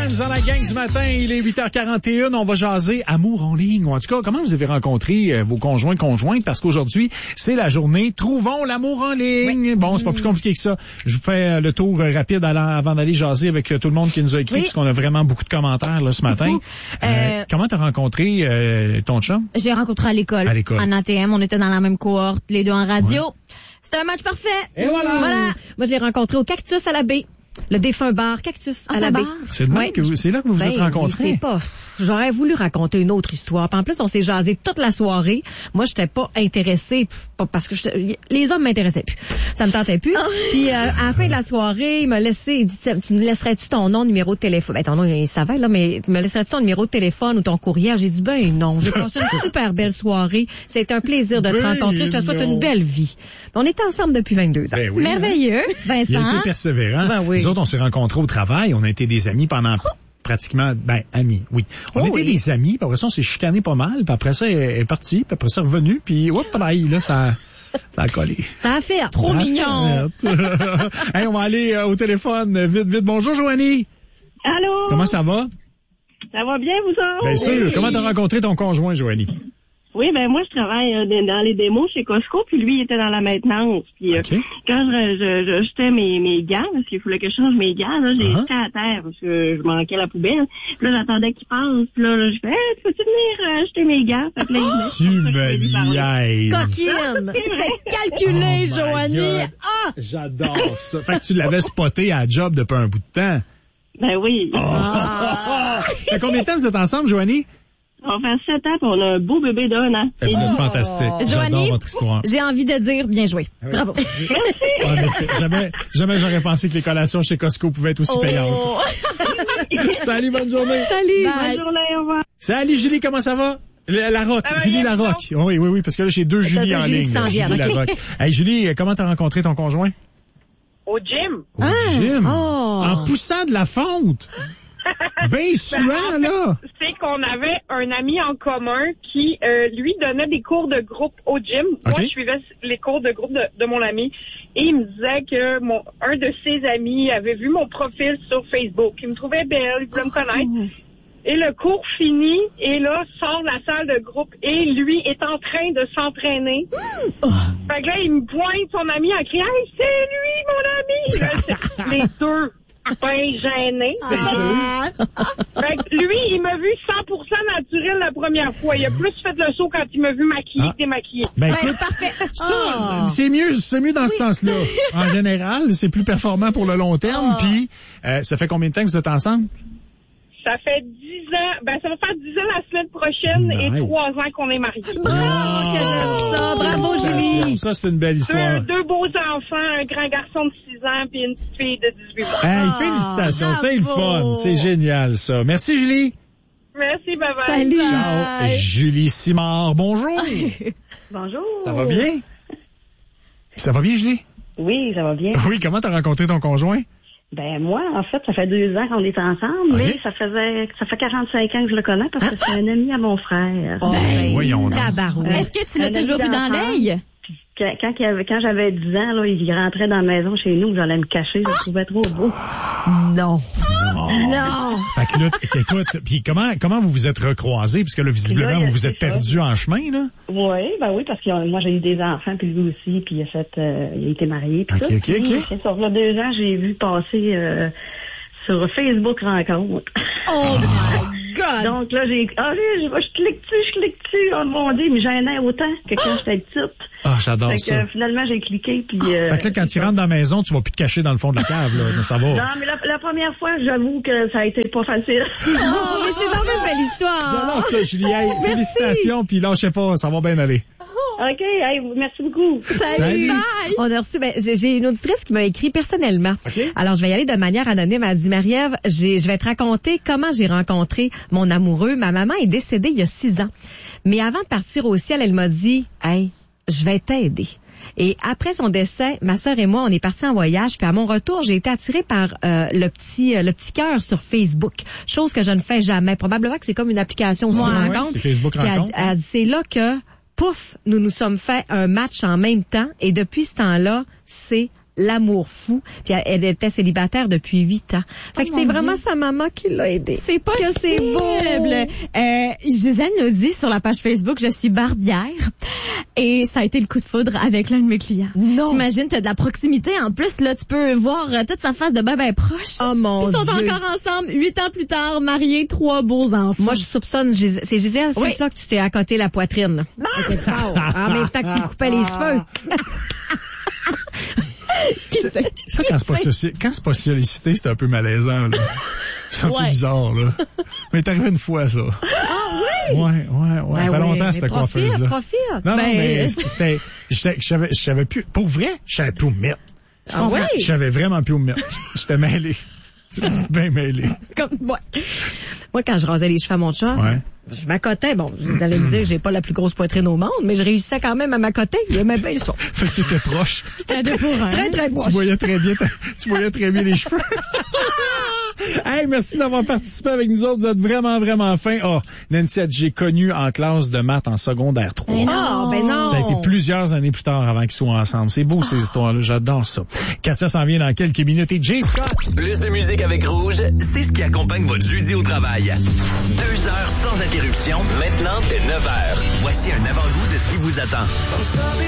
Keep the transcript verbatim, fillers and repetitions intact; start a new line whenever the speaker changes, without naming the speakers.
James dans la gang du matin. Il est huit heures quarante et un. On va jaser amour en ligne. En tout cas, comment vous avez rencontré euh, vos conjoints, conjointes? Parce qu'aujourd'hui, c'est la journée Trouvons l'amour en ligne. Oui. Bon, c'est pas plus compliqué que ça. Je vous fais euh, le tour euh, rapide allant, avant d'aller jaser avec euh, tout le monde qui nous a écrit, oui. puisqu'on a vraiment beaucoup de commentaires là, ce matin. Euh, euh, comment t'as rencontré euh, ton chum?
J'ai rencontré à l'école.
À l'école.
En A T M. On était dans la même cohorte, les deux en radio. Ouais. C'était un match parfait.
Et voilà.
Voilà. Moi, je l'ai rencontré au Cactus à la baie. Le défunt bar Cactus ah, à la baie.
C'est le même que vous, c'est là que vous vous ben, êtes rencontrés.
C'est pas. J'aurais voulu raconter une autre histoire. Puis en plus, on s'est jasé toute la soirée. Moi, j'étais pas intéressée, pas parce que je, les hommes m'intéressaient plus. Ça me tentait plus. Oh. Puis euh, à la fin de la soirée, il m'a laissé. Il dit, tu me laisserais-tu ton nom, numéro de téléphone? Ben ton nom, il savait là, mais me laisserais-tu ton numéro de téléphone ou ton courrier? J'ai dit ben non. J'ai passé une super belle soirée. C'est un plaisir de te ben rencontrer. Je te souhaite une belle vie. On est ensemble depuis vingt-deux ans.
Ben oui,
merveilleux,
hein?
Vincent.
Il a été persévérant.
Ben oui.
Nous autres, on s'est rencontrés au travail. On a été des amis pendant pratiquement, ben, amis, oui. On oh, était oui. des amis, puis après ça, on s'est chicané pas mal, puis après ça, elle est partie, puis après ça, revenu, puis hop, là, là, ça, ça a collé.
Ça a fait, trop ça mignon.
Hey, on va aller euh, au téléphone, vite, vite. Bonjour, Joanie.
Allô.
Comment ça va?
Ça va bien, vous autres?
Bien sûr. Oui. Comment t'as rencontré ton conjoint, Joanie?
Oui, ben moi je travaille euh, dans les démos chez Costco, puis lui il était dans la maintenance. Puis euh, okay. quand je, je, je jetais mes, mes gants, parce qu'il fallait que je change mes gants, là, j'ai uh-huh. jeté à terre parce que je manquais la poubelle. Puis là j'attendais qu'il passe, puis là, là je fais hey, tu peux-tu venir euh, jeter mes gants? Fait que là, il
tu me niaises.
Coquine! C'était calculé, oh Joanie! Ah!
J'adore ça. Fait que tu l'avais spoté à la job depuis un bout de temps.
Ben oui.
Oh. Ah. Fait combien de temps vous êtes ensemble, Joanie?
On va faire sept ans, puis on a un beau bébé d'un an.
Vous êtes fantastique.
Joanie,
votre histoire.
J'ai envie de dire bien joué.
Ah oui.
Bravo.
En effet, jamais, jamais j'aurais pensé que les collations chez Costco pouvaient être aussi oh. payantes. Salut, bonne journée.
Salut.
Bye. Bonne journée, au revoir.
Salut, Julie, comment ça va? La, la Rock, ah, Julie Larocque. Oui, oui, oui, parce que là, j'ai deux Julie en ligne. Julie okay. Larocque. Hey, Julie, comment t'as rencontré ton conjoint?
Au gym.
Au ah. gym? Oh. En poussant de la fonte. Ben souvent, là!
C'est qu'on avait un ami en commun qui, euh, lui, donnait des cours de groupe au gym. Okay. Moi, je suivais les cours de groupe de, de mon ami. Et il me disait que mon un de ses amis avait vu mon profil sur Facebook. Il me trouvait belle, il voulait me connaître. Oh. Et le cours finit, et là, sort de la salle de groupe, et lui est en train de s'entraîner. Oh. Fait que là, il me pointe son ami en criant « Hey, c'est lui, mon ami! » Là, les deux. Ben gêné.
C'est sûr.
Fait que lui, il m'a vu cent pour cent naturel la première fois. Il a plus fait le saut quand il m'a vu maquillé ah. que démaquillé.
Ben,
ouais, c'est parfait.
Ça, oh. c'est mieux, c'est mieux dans oui. ce sens-là. En général, c'est plus performant pour le long terme. Oh. Puis, euh, ça fait combien de temps que vous êtes ensemble?
Ça fait dix ans, ben ça va faire dix ans la semaine prochaine nice. Et trois ans qu'on est mariés.
Bravo, oh, que j'aime ça. Bravo, Julie.
Ça, c'est une belle histoire.
Deux, deux beaux enfants, un grand garçon de six ans puis une petite fille de dix-huit ans.
Hey, félicitations, oh, c'est le fun. C'est génial, ça. Merci, Julie.
Merci, bye-bye.
Salut.
Ciao. Bye. Julie Simard, bonjour.
Bonjour.
Ça va bien? Ça va bien, Julie?
Oui, ça va bien.
Oui, comment t'as rencontré ton conjoint?
Ben moi, en fait, ça fait deux ans qu'on est ensemble, okay. mais ça faisait ça fait quarante-cinq ans que je le connais parce que ah. c'est un ami à mon frère.
Oh, ben,
voyons donc.
Euh, Est-ce que tu l'as toujours eu dans l'œil?
Quand, quand, quand j'avais dix ans, là, il rentrait dans la maison chez nous, j'allais me cacher, je le trouvais trop beau.
Non.
Non.
Non.
Fait que là, écoute, puis comment, comment vous vous êtes recroisés? Parce que là, visiblement, là, vous vous êtes perdus en chemin, là?
Oui, ben oui, parce que moi, j'ai eu des enfants, puis lui aussi, puis il a fait, euh, il a été marié, puis
okay,
ça.
OK, OK,
OK. Sur là, deux ans, j'ai vu passer, euh, sur Facebook Rencontre.
Oh my God!
Donc là, j'ai, ah, je, je clique dessus, je clique dessus, oh mon Dieu, mais j'en ai autant que quand j'étais petite.
Ah, oh, j'adore
fait
ça.
Que, euh, finalement, j'ai cliqué, puis... Euh,
fait que là, quand tu rentres dans la maison, tu vas plus te cacher dans le fond de la cave, là, ça va.
Non, mais la, la première fois, j'avoue que ça a été pas facile.
Oh, mais c'est vraiment une belle histoire!
J'adore ça, Julie. Hey, félicitations, puis là, je sais pas, ça va bien aller.
OK, hey, merci beaucoup.
Salut. Salut. Bye. On a reçu, ben, j'ai, j'ai une auditrice qui m'a écrit personnellement. Okay. Alors, je vais y aller de manière anonyme. Elle dit, Marie-Ève, j'ai, je vais te raconter comment j'ai rencontré mon amoureux. Ma maman est décédée il y a six ans. Mais avant de partir au ciel, elle m'a dit, hey, je vais t'aider. Et après son décès, ma sœur et moi, on est partis en voyage. Puis à mon retour, j'ai été attirée par euh, le petit euh, le petit cœur sur Facebook. Chose que je ne fais jamais. Probablement que c'est comme une application sur
ouais,
rencontre.
Ouais, c'est Facebook Rencontre.
Elle, elle dit, c'est là que... Pouf, nous nous sommes fait un match en même temps et depuis ce temps-là, c'est l'amour fou. Puis elle, elle était célibataire depuis huit ans. Fait que
oh
c'est
Dieu.
vraiment sa maman qui l'a aidée.
C'est pas
que c'est beau.
Euh, Gisèle nous dit sur la page Facebook, je suis barbière. Et ça a été le coup de foudre avec l'un de mes clients.
Non.
T'imagines, t'as de la proximité. En plus, là, tu peux voir euh, toute sa face de ben ben proche.
Oh mon
Ils sont
Dieu.
encore ensemble, huit ans plus tard, mariés, trois beaux enfants.
Moi, je soupçonne, Gis- c'est Gisèle, c'est
Oui.
ça que tu t'es accoté la poitrine. C'était fort. En même temps que tu coupais les cheveux.
Qui sait?
Ça, quand c'est pas, soci... quand c'est pas sollicité, c'est un peu malaisant, là. C'est un
Ouais.
peu bizarre, là. Mais t'es arrivé une fois, ça.
Ah oui?
Ouais, ouais, ouais. Ça fait longtemps, cette coiffeuse-là.
Profite, profite.
Non, non,
Ben,
mais c'était, je savais- je savais, je savais plus, pour vrai, je savais plus où me mettre.
Ah oui?
Je savais vraiment plus où me mettre. J'étais mêlé. J'étais bien mêlé.
Comme, ouais. Moi, quand je rasais les cheveux à mon chat,
Ouais.
je m'accotais. Bon, vous allez me dire que j'ai pas la plus grosse poitrine au monde, mais je réussissais quand même à m'accoter. Il aimait bien ça.
Fait que t'étais proche.
C'était un deux pour un.
Très, très
Tu
proche.
voyais très bien, ta- tu voyais très bien les cheveux. Hey, merci d'avoir participé avec nous autres. Vous êtes vraiment, vraiment fins. Oh, Nancy a dit, j'ai connu en classe de maths en secondaire trois.
Mais non.
Ah, ben non.
Ça a été plusieurs années plus tard avant qu'ils soient ensemble. C'est beau, ces histoires-là. J'adore ça. Katia s'en vient dans quelques minutes et Jay Scott.
Plus de musique avec Rouge, c'est ce qui accompagne votre jeudi au travail. Deux heures sans interruption, maintenant dès neuf heures. Voici un avant-goût de ce qui vous attend.